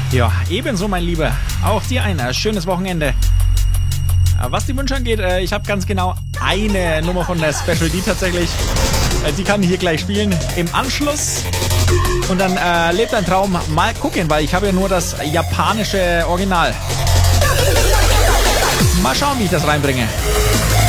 Ja, ebenso, mein Lieber. Auch dir ein schönes Wochenende. Was die Wünsche angeht, ich habe ganz genau eine Nummer von der Special D tatsächlich. Die kann ich hier gleich spielen. Im Anschluss. Und dann lebt ein Traum. Mal gucken, weil ich habe ja nur das japanische Original. Mal schauen, wie ich das reinbringe.